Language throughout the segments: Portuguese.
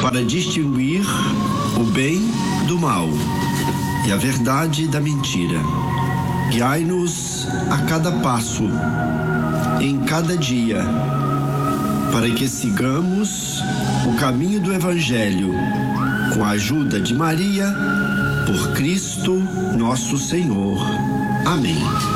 para distinguir o bem do mal e a verdade da mentira. Guiai-nos a cada passo, em cada dia, para que sigamos o caminho do Evangelho, com a ajuda de Maria, por Cristo nosso Senhor. Amém.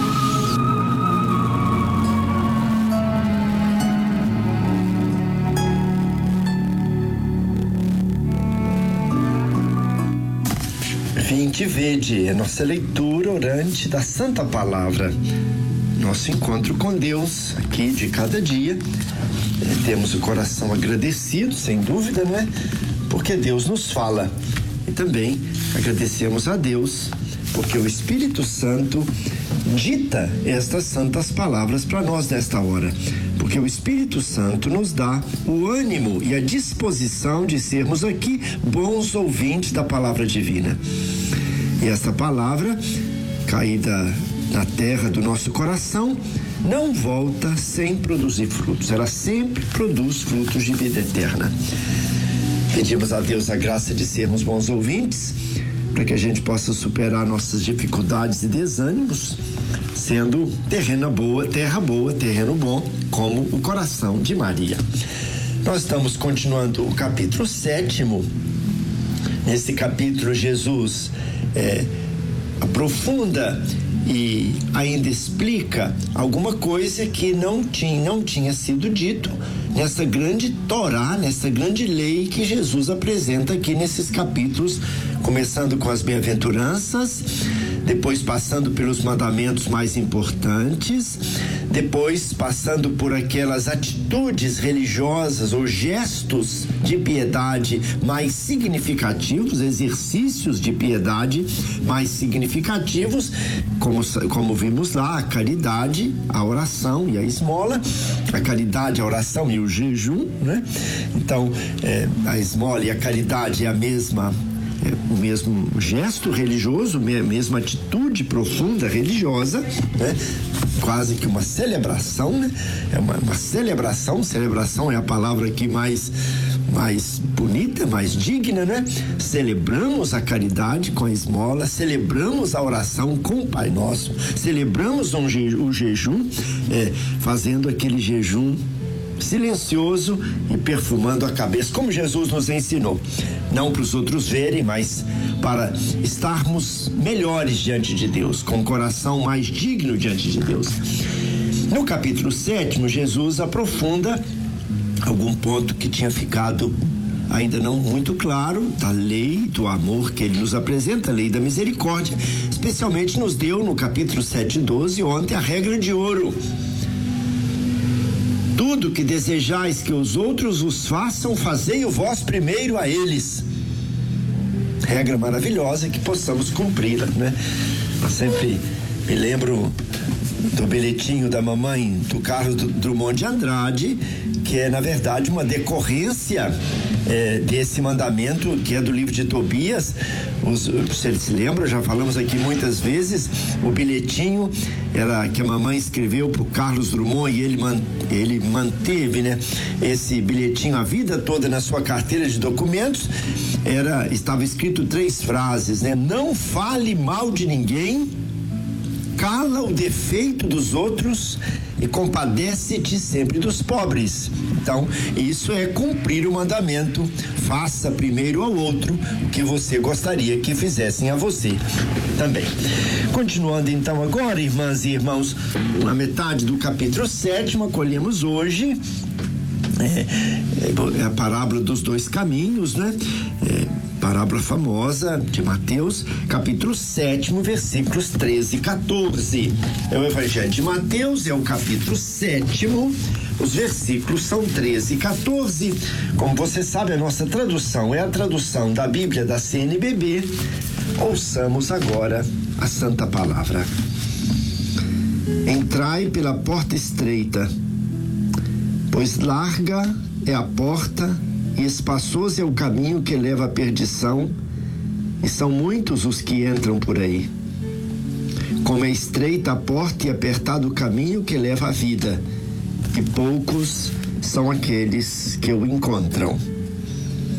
Vinde e vede, é nossa leitura orante da Santa Palavra. Nosso encontro com Deus aqui de cada dia. Temos o coração agradecido, sem dúvida, não é? Porque Deus nos fala. E também agradecemos a Deus, porque o Espírito Santo dita estas santas palavras para nós nesta hora. Porque o Espírito Santo nos dá o ânimo e a disposição de sermos aqui bons ouvintes da palavra divina. E esta palavra, caída na terra do nosso coração, não volta sem produzir frutos. Ela sempre produz frutos de vida eterna. Pedimos a Deus a graça de sermos bons ouvintes, para que a gente possa superar nossas dificuldades e desânimos, sendo terra boa, terreno bom, como o coração de Maria. Nós estamos continuando o capítulo 7. Nesse capítulo, Jesus aprofunda e ainda explica alguma coisa que não tinha sido dito nessa grande Torá, nessa grande lei que Jesus apresenta aqui nesses capítulos, começando com as bem-aventuranças, depois passando pelos mandamentos mais importantes, depois passando por aquelas atitudes religiosas ou gestos de piedade mais significativos, exercícios de piedade mais significativos, como vimos lá, a caridade, a oração e a esmola, a caridade, a oração e o jejum, né? Então, a esmola e a caridade é o mesmo gesto religioso, a mesma atitude profunda religiosa, né? Quase que uma celebração, né? É uma celebração é a palavra aqui mais bonita, mais digna, né? Celebramos a caridade com a esmola, celebramos a oração com o Pai Nosso, celebramos o jejum, fazendo aquele jejum silencioso e perfumando a cabeça, como Jesus nos ensinou, não para os outros verem, mas para estarmos melhores diante de Deus, com o coração mais digno diante de Deus. No capítulo 7, Jesus aprofunda algum ponto que tinha ficado ainda não muito claro da lei do amor que ele nos apresenta, a lei da misericórdia. Especialmente nos deu no capítulo 7:12 ontem a regra de ouro. Tudo que desejais que os outros vos façam, fazei-o vós primeiro a eles. Regra maravilhosa que possamos cumprir, né? Eu sempre me lembro do bilhetinho da mamãe do Carlos Drummond de Andrade, que é na verdade uma decorrência desse mandamento que é do livro de Tobias. Vocês se lembram, já falamos aqui muitas vezes, o bilhetinho era que a mamãe escreveu para o Carlos Drummond e ele manteve, né, esse bilhetinho a vida toda na sua carteira de documentos. Estava escrito 3 frases, né? Não fale mal de ninguém, cala o defeito dos outros e compadece-te sempre dos pobres. Então, isso é cumprir o mandamento: faça primeiro ao outro o que você gostaria que fizessem a você também. Continuando então agora, irmãs e irmãos, na metade do capítulo 7, acolhemos hoje a parábola dos 2 caminhos, né? Parábola famosa de Mateus, capítulo 7, versículos 13 e 14. É o Evangelho de Mateus, é o capítulo 7, os versículos são 13 e 14. Como você sabe, a nossa tradução é a tradução da Bíblia da CNBB. Ouçamos agora a Santa Palavra. Entrai pela porta estreita, pois larga é a porta e espaçoso é o caminho que leva à perdição, e são muitos os que entram por aí. Como é estreita a porta e apertado o caminho que leva à vida, e poucos são aqueles que o encontram.